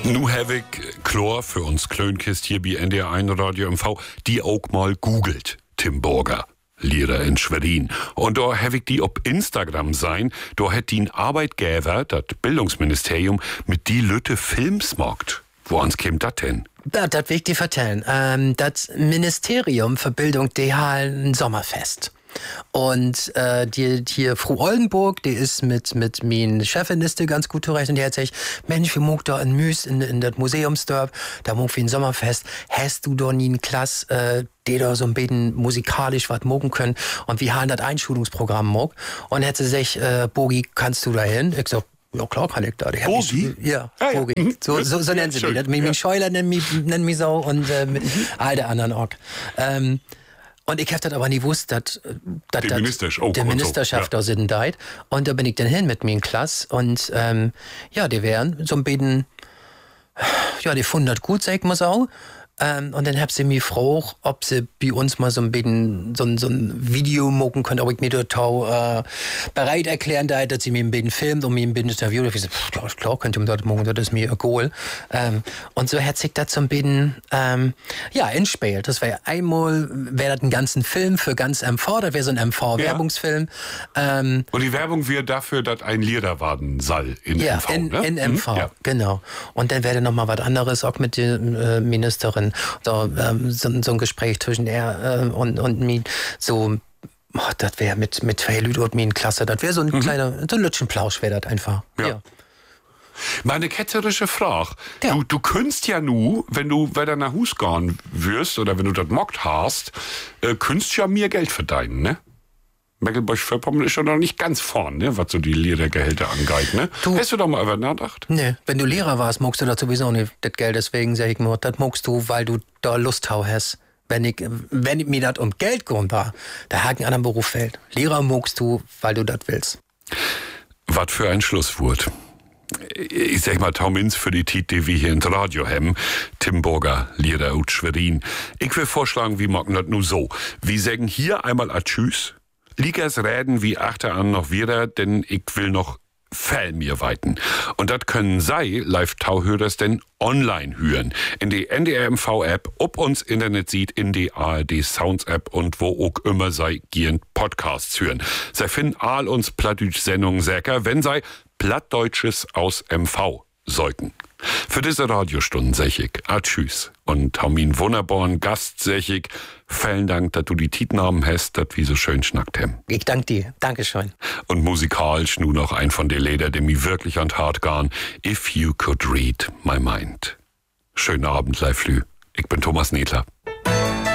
Nu habe ich Chlor für uns Klönkist hier bei NDR1 Radio MV, die auch mal googelt. Tim Burger, Lehrer in Schwerin. Und da habe ich die auf Instagram sein, da hat die ein Arbeitgeber, das Bildungsministerium, mit die Lütte Films macht. Wo uns käme das denn? Das will ich dir vertellen. Das Ministerium für Bildung, die hat ein Sommerfest. Und die hier Frau Oldenburg, die ist mit meinen Chefin ganz gut zurecht. Und die hat gesagt, Mensch, wir muck da in Müs in das Museumsdorf, da muck wir ein Sommerfest. Hast du da nie eine Klasse, die da so ein bisschen musikalisch was mucken können? Und wir haben das Einschulungsprogramm muck. Und hat sie gesagt, Bogi, kannst du da hin? Ich so, ja klar kann ich da. Bogi? Ja, Bogi. Ja. So nennen sie mich. Mein Scheuler nennen mich so und all der anderen auch. Und ich hab das aber nie gewusst, dass der Ministerschaft da sind. Und da bin ich dann hin mit mir in Klasse. Und die wären so ein bisschen, die fanden das gut, sag ich mal so. Und dann hab sie mich gefragt, ob sie bei uns mal so ein bisschen so ein Video machen können, ob ich mir da bereit erklären darf, dass sie mir ein bisschen filmt und mir ein bisschen interviewt. Ich so, ja, klar, könnt ihr mir das machen, das ist mir egal. Und so hat sich das so ein bisschen, entspielt. Das wäre einmal, wäre das ein ganzen Film für ganz MV, das wäre so ein MV-Werbungsfilm. Und die Werbung wäre dafür, dass ein Lieder werden soll in MV, ne? In MV, genau. Und dann wäre noch mal was anderes, auch mit der Ministerin. So ein Gespräch zwischen er und mir, so, das wäre mit zwei Leuten und mir in Klasse, das wäre so ein kleiner, so ein Lütschenplausch wäre das einfach. Ja. Meine ketzerische Frage. Ja. Du könntest ja nu, wenn du wieder nach Hus gehen wirst oder wenn du das mockt hast, könntest ja mehr Geld verdienen, ne? Mecklenburg-Vorpommern ist schon noch nicht ganz vorn, ne, was so die Lehrergehälter angeht, ne? Hast du doch mal über nachgedacht? Nee, wenn du Lehrer warst, magst du das sowieso nicht, das Geld. Deswegen sag ich mir, das magst du, weil du da Lust hast. Wenn mir das um Geld geht war, da hat ein anderer Beruf fällt. Lehrer magst du, weil du das willst. Was für ein Schlusswort. Ich sag mal, Taumins für die Tit, die wir hier ins Radio haben. Tim Burger, Lehrer aus Schwerin. Ich will vorschlagen, wie machen das nur so. Wir sagen hier einmal a Tschüss. Liegers reden wie achter an noch wieder, denn ich will noch Fell mir weiten. Und das können sei Live-Tauhörers denn online hören. In die NDR-MV-App, ob uns Internet sieht, in die ARD-Sounds-App und wo auch immer sei gieren Podcasts hören. Sei finden all uns Plattdeutsch-Sendungen säcker, wenn sei Plattdeutsches aus MV säugen. Für diese Radiostunden sag ich, tschüss. Und Taumin wunderbaren Gast sag ich, vielen Dank, dass du die Titnamen hast, dass wir so schön schnackt haben. Ich danke dir. Dankeschön. Und musikalisch nur noch ein von den Lieder, die mir wirklich an Hart gehen. If You Could Read My Mind. Schönen Abend, Leiflü. Ich bin Thomas Nedler.